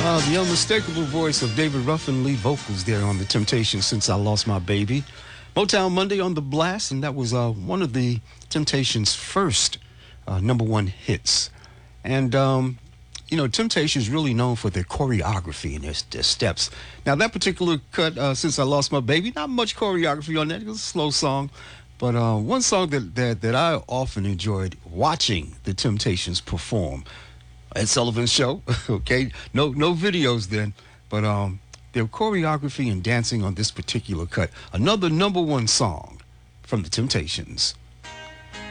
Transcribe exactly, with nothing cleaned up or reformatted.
Uh, the unmistakable voice of David Ruffin lead vocals there on The Temptations, Since I Lost My Baby. Motown Monday on the Blast, and that was uh, one of the Temptations' first uh, number one hits. And, um, you know, Temptations really known for their choreography and their, their steps. Now, that particular cut, uh, Since I Lost My Baby, not much choreography on that. It was a slow song. But uh, one song that, that, that I often enjoyed watching the Temptations perform, Ed Sullivan's show, okay? No no videos then, but um, their choreography and dancing on this particular cut. Another number one song from the Temptations.